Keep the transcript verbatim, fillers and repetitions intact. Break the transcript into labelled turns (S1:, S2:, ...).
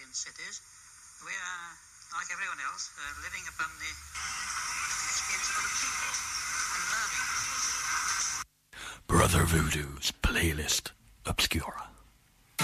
S1: in cities. We are, like everyone else, uh, living upon the experience of other people and learning.
S2: Brother Voodoo's Playlist Obscura.